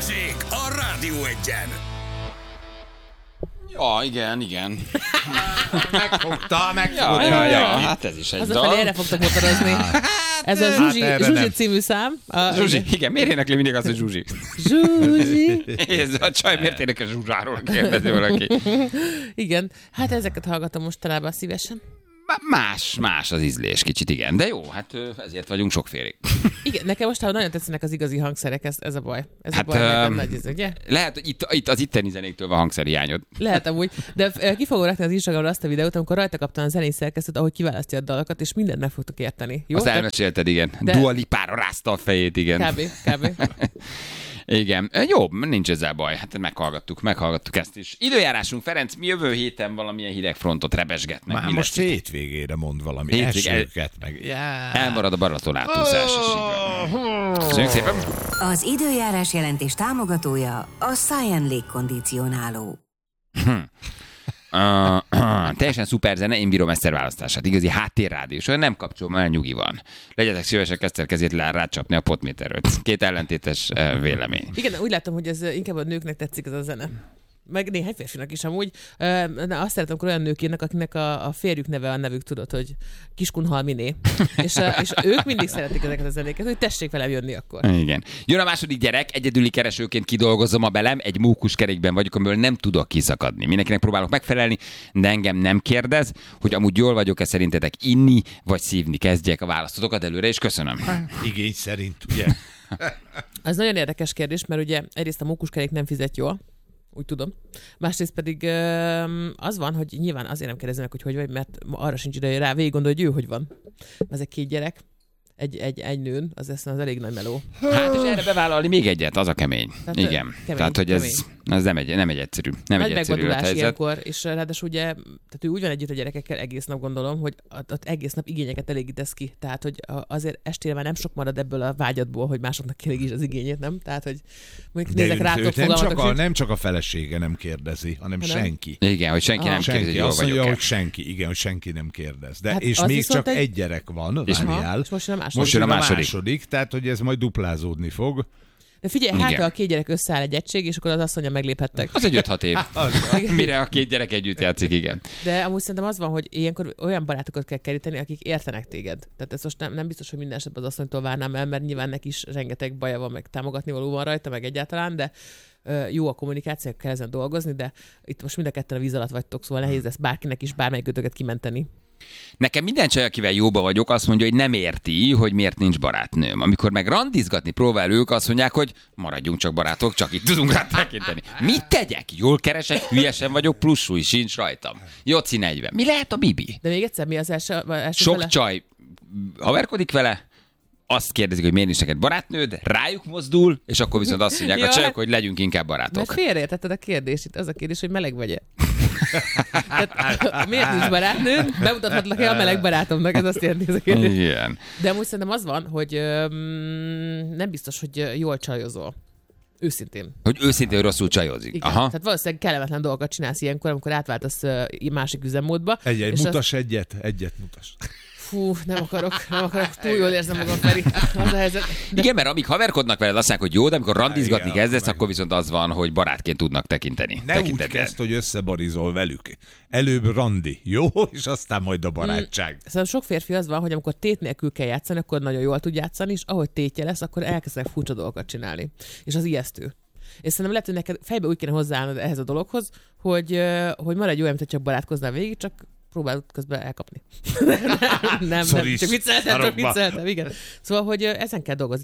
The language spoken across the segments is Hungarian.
Balázsék a Rádió Egyen. Ja, igen. Megfogta. Ja, hát ez is egy dal. Hazafelé erre fogtak motorozni. Ez a Zsuzsi című szám. Zsuzsi, igen, miért énekli mindig azt, hogy Zsuzsi? Zsuzsi. Ez a csaj miért énekel Zsuzsáról, kérdezi valaki. Igen, hát ezeket hallgatom mostanában szívesen. Más az ízlés kicsit, igen. De jó, hát ezért vagyunk sokfélék. Igen, nekem most nagyon tetszenek az igazi hangszerek, ez a baj. Ez Hát, a baj, nekem nagy ez, ugye? Lehet, hogy itt az itteni zenéktől van hangszerhiányod. Lehet amúgy, de ki fogom rakni az Instagramra azt a videót, amikor rajta kaptam a zenei szerkesztőt, ahogy kiválasztja a dalokat, és mindent meg fogtok érteni. Jó? Azt elmesélted, igen. Dua Lipára rázta a fejét, igen. Kb. Igen. Jó, nincs ezzel baj. Hát meghallgattuk ezt is. Időjárásunk, Ferenc, mi jövő héten valamilyen hidegfrontot rebesget meg. Már most hétvégére mond valami esőket meg. Elmarad a Balaton átúszás is. Köszönjük szépen. Az időjárás jelentés támogatója a Science légkondicionáló. Teljesen szuper zene, én bírom Eszter választását. Igazi háttérrádió, és olyan nem kapcsolom, el nyugi van. Legyetek szívesek Eszter kezét rácsapni a potméterről. Két ellentétes vélemény. Igen, úgy látom, hogy ez inkább a nőknek tetszik ez a zene. Meg néhány férfinak is amúgy. Azt szeretem, amikor olyan nők írnak, akinek a férjük neve a nevük, tudod, hogy Kiskunhal Miné. és ők mindig szeretik ezeket a zenéket, hogy tessék velem jönni akkor. Igen. Jön a második gyerek, egyedüli keresőként kidolgozom a belem, egy mókuskerékben vagyok, amiből nem tudok kiszakadni. Mindenkinek próbálok megfelelni, de engem nem kérdez, hogy amúgy jól vagyok-e szerintetek inni, vagy szívni kezdjek a választotokat előre, és köszönöm. Igény szerint, ugye? Ez nagyon érdekes kérdés, mert ugye egyrészt a mókuskerék nem fizet jól, úgy tudom. Másrészt pedig az van, hogy nyilván azért nem kérdezem meg, hogy vagy, mert arra sincs ideje rá végig gondolni, hogy ő hogy van. Ez egy két gyerek, egy nőn, az elég nagy meló. Hát és erre bevállalni még egyet, az a kemény. Tehát, igen. Kemény, tehát, hogy ez nem egy egyszerű. Nem nagy egy egyszerű megvadulás ilyenkor, és ráadásul ugye, tehát ő úgy van együtt a gyerekekkel egész nap, gondolom, hogy egész nap igényeket elégítesz ki. Tehát, hogy azért estére már nem sok marad ebből a vágyadból, hogy másoknak kielégíts az igényét, nem? Tehát, hogy mondjuk nézek rátok, fogalmatok. Nem csak a felesége nem kérdezi, hanem senki. Igen, hogy senki nem kérdezi, hogy jól azt mondja, vagyok-e. hogy senki, igen, hogy senki nem kérdez. De Hát és az még viszont csak egy gyerek van, várjál. És most jön a második. Most jön a második. Tehát, hogy ez majd duplázódni fog. De figyelj, hát a két gyerek összeáll egy egység, és akkor az asszonya megléphettek. Az egy 5-6 év. Mire a két gyerek együtt játszik, igen. De amúgy szerintem az van, hogy ilyenkor olyan barátokat kell keríteni, akik értenek téged. Tehát ez most nem biztos, hogy minden esetben az asszonytól várnám el, mert nyilván neki is rengeteg baja van, meg támogatni való van rajta, meg egyáltalán, de jó a kommunikáció, kell ezen dolgozni, de itt most mind a ketten a víz alatt vagytok, szóval nehéz lesz bárkinek is bármelyik kimenteni. Nekem minden csaj, akivel jóba vagyok, azt mondja, hogy nem érti, hogy miért nincs barátnőm. Amikor meg randizgatni próbál ők, azt mondják, hogy maradjunk csak barátok, csak itt tudunk rá tekinteni. Mit tegyek? Jól keresek, hülyesen vagyok, plusz súly sincs rajtam. Joci 40. Mi lehet a Bibi? De még egyszer, mi az első Sok fele? csaj haverkodik vele, azt kérdezik, hogy miért nincs neked barátnőd, rájuk mozdul, és akkor viszont azt mondják a csajok, hogy legyünk inkább barátok. Mert félreértetted a kérdést, itt az a kérdés, hogy meleg vagy-e? Tehát, miért nincs barátnőd? Bemutathatlak-e a meleg barátomnak? Ez azt jelenti ez a kérdés. Igen. De amúgy szerintem az van, hogy nem biztos, hogy jól csajozol. Őszintén. Hogy őszintén rosszul csajozik. Igen. Aha. Tehát valószínűleg kellemetlen dolgokat csinálsz ilyenkor, amikor átváltasz másik üzemmódba. Mutas egyet mutas. Fú, nem akarok, túl jól érzem magam, Feri. Az a helyzet. Igen, mert amíg haverkodnak veled, azt mondják, hogy jó, de amikor randizgatni kezdesz, akkor viszont az van, hogy barátként tudnak tekinteni. Ne úgy kezd, hogy összebarizol velük. Előbb randi, jó? És aztán majd a barátság. Szóval sok férfi az van, hogy amikor tét nélkül kell játszani, akkor nagyon jól tud játszani, és ahogy tétje lesz, akkor elkezdenek furcsa dolgokat csinálni. És az ijesztő. És szerintem lehet, hogy neked fejbe úgy kéne hozzáállnod ehhez a dologhoz, hogy maradj olyan, mint csak barátkoznál végig, csak próbálod közben elkapni. nem, csak vicceltem, igen. Szóval, hogy ezen kell dolgozni.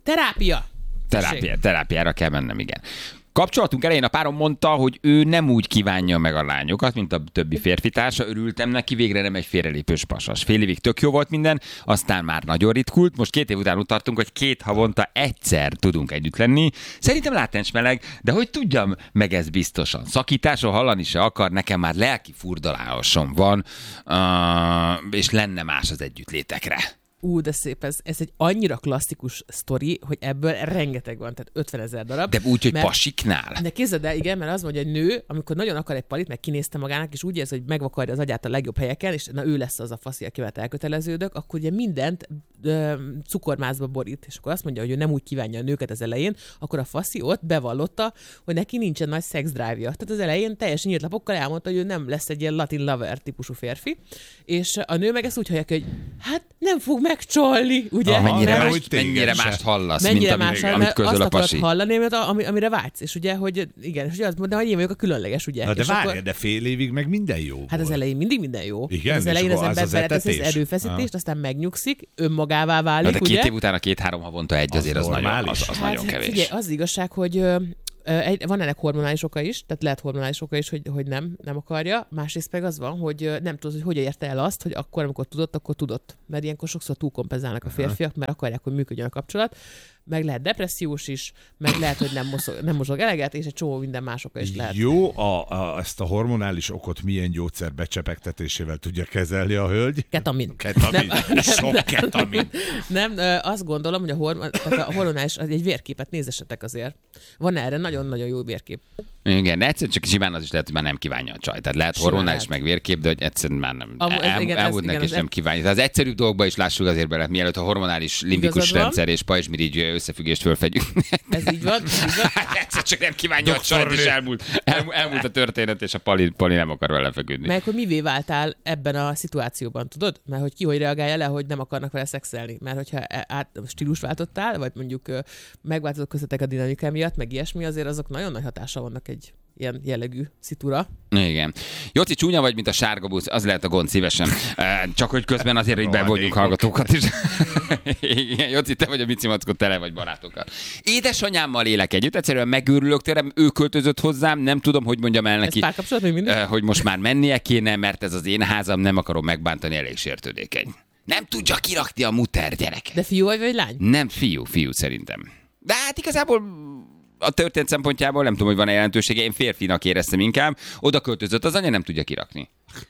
Terápiára kell mennem, igen. Kapcsolatunk elején a párom mondta, hogy ő nem úgy kívánja meg a lányokat, mint a többi férfitársa. Örültem neki, végre nem egy félrelépős pasas. Fél évig tök jó volt minden, aztán már nagyon ritkult. Most 2 év után úgy tartunk, hogy 2 havonta egyszer tudunk együtt lenni. Szerintem látens meleg, de hogy tudjam meg ez biztosan. Szakításról hallani se akar, nekem már lelki furdalásom van, és lenne más az együttlétekre. De szép, ez egy annyira klasszikus sztori, hogy ebből rengeteg van, tehát 50 000 darab. De úgy, hogy pasiknál? De képzeld el, igen, mert az mondja, hogy nő, amikor nagyon akar egy palit, meg kinézte magának, és úgy érzi, hogy megvakarja az agyát a legjobb helyeken, és na ő lesz az a faszi, akivel elköteleződök, akkor ugye mindent cukormázba borít. És akkor azt mondja, hogy ő nem úgy kívánja a nőket az elején, akkor a faszi ott bevallotta, hogy neki nincsen nagy szexdrive-ja. Tehát az elején teljesen nyílt lapokkal elmondta, hogy ő nem lesz egy ilyen latin lover típusú férfi, és a nő meg ezt úgy hallja, hogy hát nem fog megcsolni, ugye? Mennyire mást hallasz, mennyire mint amit közöl a pasi. hallani, amire vágysz, és ugye, hogy igen, és ugye azt mondja, hogy én vagyok a különleges, ugye? Na de várj, de fél évig meg minden jó. Hát az elején mindig minden jó. Igen, az elején az ember beletesz az etetés. erőfeszítést, aztán megnyugszik, önmagává válik, de ugye? 2 év után a 2-3 havonta egy azért az nagyon kevés. Figyelj, az igazság, hogy van ennek hormonális oka is, tehát lehet hormonális oka is, hogy nem akarja. Másrészt meg az van, hogy nem tudod, hogy érte el azt, hogy akkor, amikor tudott, akkor tudott. Mert ilyenkor sokszor túlkompenzálnak a férfiak, mert akarják, hogy működjön a kapcsolat. Meg lehet depressziós is, meg lehet, hogy nem mozog eleget, és egy csomó minden más oka is lehet. Jó, ezt a hormonális okot milyen gyógyszer becsepegtetésével tudja kezelni a hölgy? Ketamin. Sok ketamin. Nem, azt gondolom, hogy a hormonális, az egy vérképet nézessetek azért. Van erre nagyon-nagyon jó vérkép. Igen, de egyszerűen csak simán az is lehet, hogy már nem kívánja a csaj. Tehát lehet hormonális meg vérkép, de hogy egyszerűen már nem. Elmúlt neki, és nem kívánja. Tehát az egyszerűbb dolgokba is lássuk azért bele, mielőtt a hormonális limbikus rendszer és pajzsmirigy összefüggést fölfedjük. Ez így van. Egyszer csak nem kívánja a csajt, és elmúlt a történet, és a Pali nem akar vele feküdni. Mert hogy mivé váltál ebben a szituációban, tudod? Mert hogy ki hogy reagálja le, hogy nem akarnak vele szexelni. Mert hogyha stílus váltottál, vagy mondjuk megváltozott köztetek a dinamika miatt, meg ilyesmi, azért azok nagyon nagy hatása vannak egy ilyen jellegű szitura. Igen. Jóci, csúnya vagy, mint a sárga busz, az lehet a gond, szívesen. Csak hogy közben azért, hogy bevonjuk hallgatókat is. Igen, Jóci, te vagy a Mici Mackó, tele vagy barátokkal. Édesanyámmal élek együtt, egyszerűen megőrülök tőlem, ő költözött hozzám, nem tudom, hogy mondjam el neki, hogy most már mennie kéne, mert ez az én házam, nem akarom megbántani, elég sértődékeny. Nem tudja kirakni a muter gyerek. De fiú vagy lány? Nem, fiú szerintem. De hát igazából a történet szempontjából nem tudom, hogy van-e jelentősége, én férfinak éreztem inkább, oda költözött, az anya nem tudja kirakni.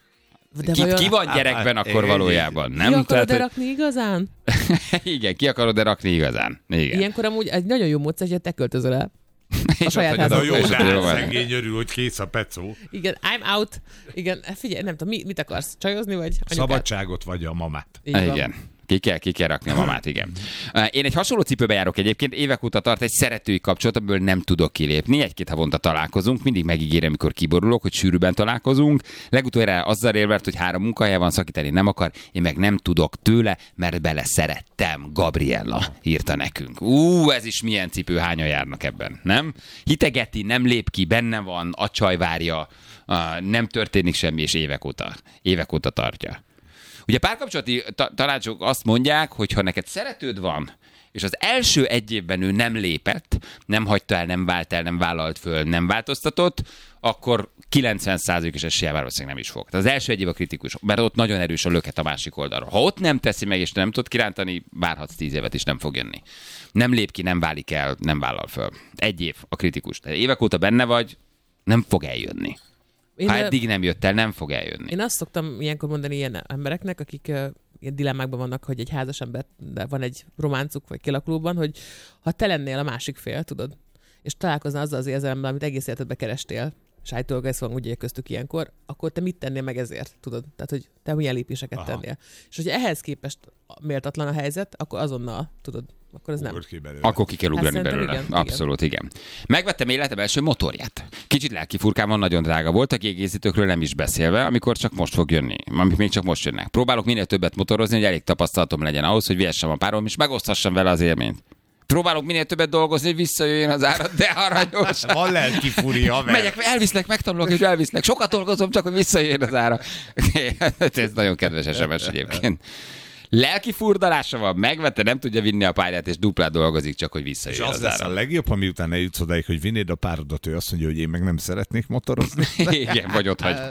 Ki van gyerekben akkor valójában? Nem? Ki akarod rakni igazán? Igen, ki akarod rakni igazán? Igen. Ilyenkor amúgy egy nagyon jó módszer, hogy te költözöl el. A saját házat. Jó, de szegény örül, hogy kész a pecó. Igen, I'm out. Igen, figyelj, nem tudom, mit akarsz? Csajozni vagy anyukát? Szabadságot vagy a mamát. Igen. Ki kell rakni a mamát, igen. Én egy hasonló cipőbe járok egyébként, évek óta tart egy szeretői kapcsolat, amiből nem tudok kilépni. 1-2 havonta találkozunk, mindig megígérem, amikor kiborulok, hogy sűrűben találkozunk. Legutoljára azzal érvelt, hogy 3 munkahelye van, szakítani nem akar, én meg nem tudok tőle, mert bele szerettem. Gabriella írta nekünk. Ez is milyen cipő, hányan járnak ebben, nem? Hitegeti, nem lép ki, benne van, a csaj várja, nem történik semmi, és évek óta tartja. Ugye párkapcsolati tanácsok azt mondják, hogy ha neked szeretőd van, és az első 1 évben ő nem lépett, nem hagyta el, nem vált el, nem vállalt föl, nem változtatott, akkor 90%-os eséllyel valószínűleg nem is fog. Tehát az első 1 év a kritikus, mert ott nagyon erős a löket a másik oldalra. Ha ott nem teszi meg, és nem tud kirántani, várhatsz 10 évet, és nem fog jönni. Nem lép ki, nem válik el, nem vállal föl. 1 év a kritikus. Tehát évek óta benne vagy, nem fog eljönni. Ha eddig nem jött el, nem fog eljönni. Én azt szoktam ilyenkor mondani ilyen embereknek, akik ilyen dilemmákban vannak, hogy egy házas ember, de van egy románcuk vagy kialakulóban, hogy ha te lennél a másik fél, tudod, és találkoznál azzal az érzelemmel, amit egész életedben kerestél, és állítólag ez van ugye köztük ilyenkor, akkor te mit tennél meg ezért, tudod? Tehát, hogy te milyen lépéseket tennél. És hogyha ehhez képest méltatlan a helyzet, akkor azonnal, tudod, akkor ez nem. Akkor ki kell ugrani belőle. Igen, Abszolút, igen. Megvettem életem első motorját. Kicsit lelkifurkám van, nagyon drága volt, a kiegészítőkről nem is beszélve, amikor csak most fog jönni, amik még csak most jönnek. Próbálok minél többet motorozni, hogy elég tapasztalatom legyen ahhoz, hogy vihessem a párom, és megoszthassam vele az élményt. Próbálok minél többet dolgozni, hogy visszajöjjön az árat, de aranyos. Van lelki furi, haver. Megyek, elviszlek, megtanulok, és elviszlek. Sokat dolgozom, csak hogy visszajöjjön az ára. Ez nagyon kedves SMS egyébként. Lelki furdalása van, megvette, nem tudja vinni a pályát, és duplát dolgozik, csak hogy visszajöjjön az ára. És az lesz a legjobb, ha miután eljutsz odáig, hogy vinnéd a párodat, ő azt mondja, hogy én meg nem szeretnék motorozni. Igen, vagy ott hagy.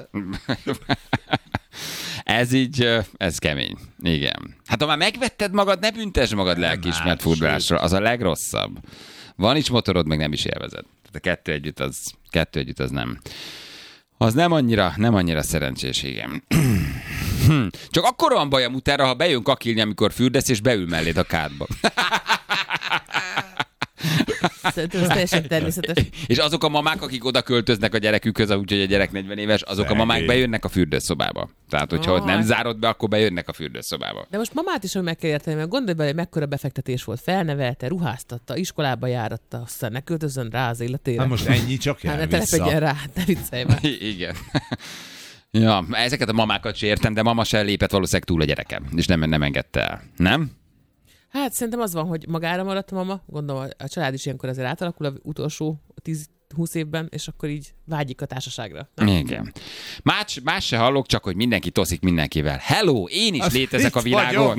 Ez így, ez kemény. Igen. Hát ha már megvetted magad, ne büntesd magad lelkiismert furdalásra. Az a legrosszabb. Van is motorod, meg nem is élvezed. Tehát a kettő együtt az nem. Az nem annyira szerencsés, igen. Csak akkor van baj a mutára, ha bejön kakilni, amikor fürdesz, és beül melléd a kádba. Szerintem ez teljesen természetes. És azok a mamák, akik oda költöznek a gyerekükhöz, úgyhogy a gyerek 40 éves, azok a mamák bejönnek a fürdőszobába. Tehát, hogyha ott nem zárod be, akkor bejönnek a fürdőszobába. De most mamát is meg kell érteni, mert gondolj bele, mekkora befektetés volt. Felnevelte, ruháztatta, iskolába járatta, aztán ne költözön rá az életére. Hát most ennyi csak Hát jár ne vissza. telepedjen rá, ne viccelj már. Igen. Ja, ezeket a mamákat sem értem, de mama sem lépett valószínűleg túl a gyerekem, és nem engedte el. Nem? Hát szerintem az van, hogy magára maradt a mama, gondolom a család is ilyenkor azért átalakul az utolsó 10-20 évben, és akkor így vágyik a társaságra. Nem? Igen. Más se hallok, csak hogy mindenki toszik mindenkivel. Hello, én is létezek a világon.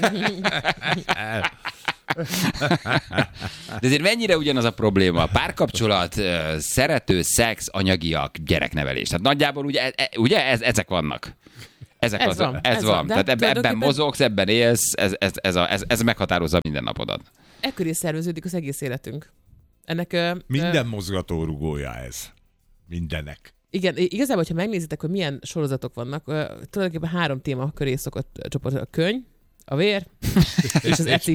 De azért mennyire ugyanaz a probléma? Párkapcsolat, szerető, szex, anyagiak, gyereknevelés. Tehát nagyjából ugye ezek vannak. Ez van. Tehát ebben mozogsz, ebben élsz, ez meghatározza minden napodat. Ekkor szerveződik az egész életünk. Ennek... Minden mozgatórugója ez. Mindenek. Igen, igazából, ha megnézitek, hogy milyen sorozatok vannak, tulajdonképpen 3 téma köré szokott csoport. A könyv, a vér, és az eci.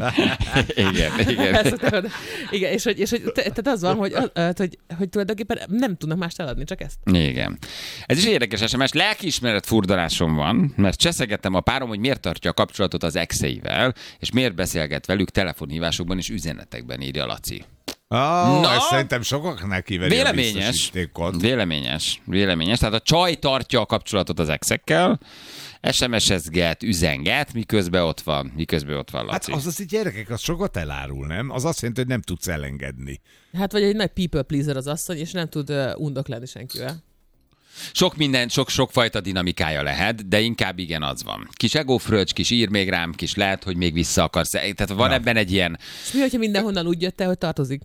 Igen. Igen, és hogy tehát az van, hogy tulajdonképpen nem tudnak mást eladni, csak ezt. Igen. Ez is érdekes SMS. Lelkiismeret furdalásom van, mert cseszegettem a párom, hogy miért tartja a kapcsolatot az exeivel, és miért beszélget velük telefonhívásokban és üzenetekben, írja Laci. Ez szerintem sokaknak kiveri a biztosítékot. Véleményes. Tehát a csaj tartja a kapcsolatot az exekkel, SMS-ezget, üzenget, miközben ott van Laci. Hát az így gyerekek, az sokat elárul, nem? Az azt jelenti, hogy nem tudsz elengedni. Hát vagy egy nagy people pleaser az asszony, és nem tud undok lenni senkivel. Sok minden, sokfajta dinamikája lehet, de inkább igen, az van. Kis egófröccs, kis ír még rám, kis lehet, hogy még vissza akarsz. Tehát van ebben egy ilyen... És mi, hogyha mindenhonnan úgy jött el, hogy tartozik?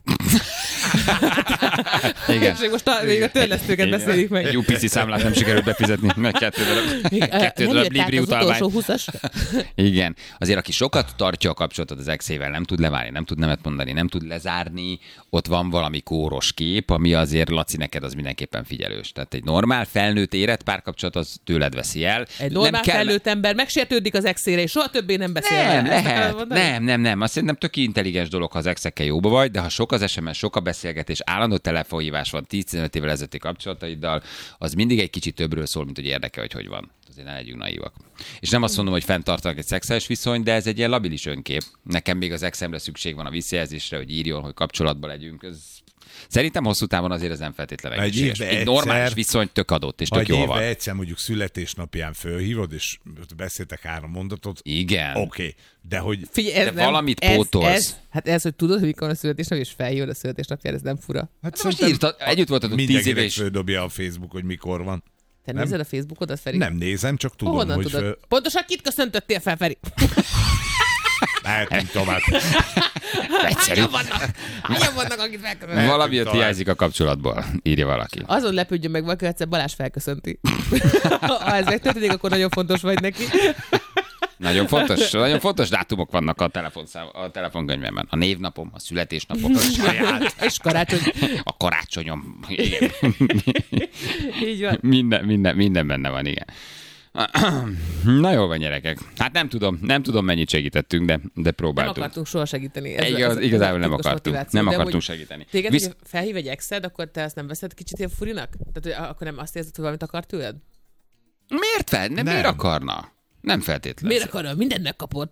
Igen. És most még a törlesztőket beszéljük meg. Egy UPC számlát nem sikerült befizetni, meg 2 darab Libri utalvány. Igen. Azért, aki sokat tartja a kapcsolatot az exével, nem tud leválni, nem tud nemet mondani, nem tud lezárni, ott van valami kóros kép, ami azért, Laci, neked az mindenképpen figyelős. Tehát egy normál felnőtt érett párkapcsolat az tőled veszi el. Egy normál felnőtt ember megsértődik az exére, és soha többé nem beszél. Nem. Azt szerintem tök intelligens dolog, ha az exekkel jóba vagy, de ha sok az SMS, sok a beszélgetés, állandó telefonhívás van 10-15 évvel ezelőtti kapcsolataiddal, az mindig egy kicsit többről szól, mint hogy érdekel, hogy van. Azért ne legyünk naívak. És nem azt mondom, hogy fenntartanak egy szexuális viszonyt, de ez egy ilyen labilis önkép. Nekem még az exemre szükség van a visszajelzésre, hogy írjon, hogy kapcsolatban legyünk. Szerintem hosszú távon azért ez nem feltétlenül egészséges. Egy normális viszony tök adott, és tök jól van. Ha egyszer mondjuk születésnapján fölhívod, és beszéltek 3 mondatot. Igen. Oké. De hogy... Figyelj, de valamit pótolsz. Hát hogy tudod, hogy mikor a születésnap, és feljön a születésnapjára, ez nem fura. Hát most írta, együtt voltatok 10 éve, és... földobja a Facebook, hogy mikor van. Te nézed a Facebookodat, Feri? Nem nézem, csak tudom, honnan hogy... tudod? Pontosan kit köszöntöttél fel, Feri? Lehetünk tovább. Egyszerű. Hányan vannak, akit felköszönt? Valami ott hiányzik a kapcsolatból, írja valaki. Azon lepődjön meg valaki, egyszer Balázs felköszönti. Ha ez megtörténik, akkor nagyon fontos vagy neki. Nagyon fontos dátumok vannak a telefonkönyvemben. A névnapom, a születésnapom, a saját. És karácsony. A karácsonyom. Igen. Így van. Minden benne van, igen. Na jól van, gyerekek. Hát nem tudom mennyit segítettünk, de próbáltunk. Nem akartunk soha segíteni. Igazából nem akartunk segíteni. Téged, hogy felhív egy exed, akkor te ezt nem veszed kicsit ilyen furinak? Tehát akkor nem azt érzed, hogy valamit akar tőled? Miért akarna? Nem feltétlenül. Miért akarna? Mindent megkapott.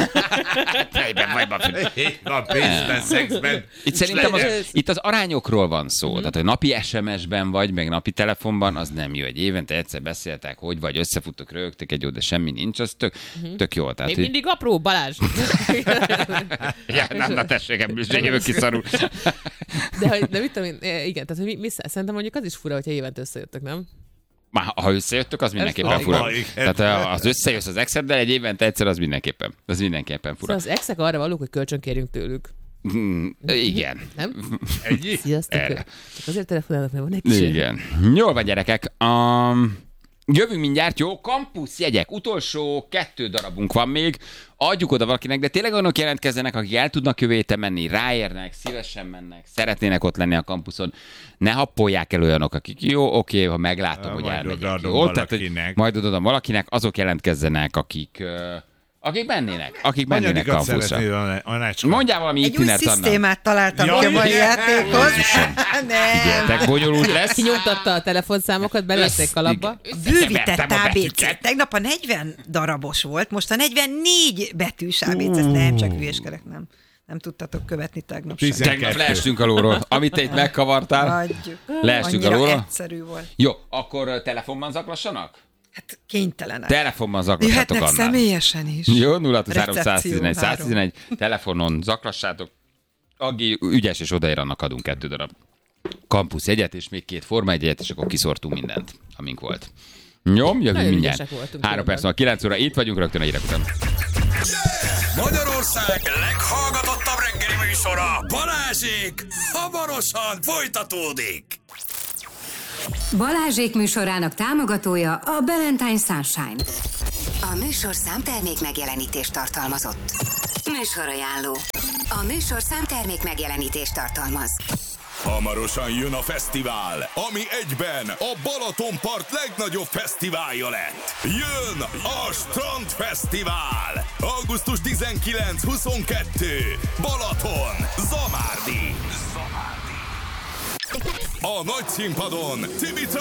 A pénzben, szexben. Itt szerintem itt az arányokról van szó. Tehát, hogy napi SMS-ben vagy, meg napi telefonban, az nem jó. Egy évente egyszer beszéltek, hogy vagy összefutok, rögtök egy jó, de semmi nincs, az tök jó. Tehát, még mindig apró, Balázs. Na tessék, ebből is jövök ki szarul. De mit tudom én, igen, tehát hogy szerintem mondjuk az is fura, hogyha évente összejöttök, nem? Már ha összejöttök, az mindenképpen fura. Tehát az összejössz az exeddel egy évente egyszer, az mindenképpen fura. Szóval az exek arra valók, hogy kölcsön kérjünk tőlük. Igen. Nem? Ennyi? Sziasztok. Csak azért telefonálok, mert van egy kis. Igen. Jól van, gyerekek. Jövünk mindjárt, jó? Campus jegyek. Utolsó 2 darabunk van még. Adjuk oda valakinek, de tényleg olyanok jelentkezzenek, akik el tudnak jövő héten menni, ráérnek, szívesen mennek, szeretnének ott lenni a kampuszon. Ne happolják el olyanok, akik jó, oké, ha meglátom, hogy elmegyek. Jó? Tehát, hogy majd odaadom valakinek, azok jelentkezzenek, akik mennének. Akik mennének kampuszra. Mondjál valami itinert annak. Egy új szisztémát találtam ki a mai játékhoz. Figyeltek, bonyolult lesz. Kinyomtatta a telefonszámokat, belették kalapba. Bővített ABC. Tegnap a 40 darabos volt, most a 44 betűs ABC. Nem, csak hülyéskedek, nem tudtatok követni tegnap sem. Tegnap leestünk a lóról. Amit te itt megkavartál, leestünk a lóról. Egyszerű volt. Jó, akkor telefonban zaklassanak? Hát kénytelenek. Telefonban zaklassátok annál. Személyesen is. Jó, 0-3-111-111. Telefonon zaklassátok. Agi ügyes, és odaér, annak adunk 2 darab kampusz jegyet, és még 2 forma egyet, és akkor kiszortunk mindent, amink volt. Jó, jövünk mindjárt. 3 perc van, 9 óra, itt vagyunk, rögtön a hírek után. Magyarország leghallgatottabb reggeli műsora, Balázsék, hamarosan folytatódik. Balázsék műsorának támogatója a Valentine Sunshine. A műsorszám termék megjelenítést tartalmazott. Műsorajánló. A műsorszám termék megjelenítést tartalmaz. Hamarosan jön a fesztivál, ami egyben a Balatonpart legnagyobb fesztiválja lett. Jön a Strandfesztivál! Augusztus 19-22. Balaton, Zamárdi. A nagy színpadon Timmy